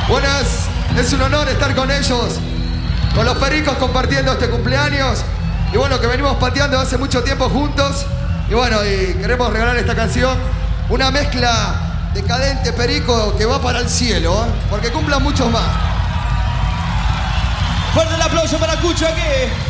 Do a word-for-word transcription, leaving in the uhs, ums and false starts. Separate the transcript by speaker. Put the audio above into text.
Speaker 1: Buenas, es un honor estar con ellos, con los Pericos compartiendo este cumpleaños. Y bueno, que venimos pateando hace mucho tiempo juntos. Y bueno, y queremos regalar esta canción, una mezcla decadente perico que va para el cielo, ¿eh? Porque cumplan muchos más.
Speaker 2: Fuerte el aplauso para Cucho aquí.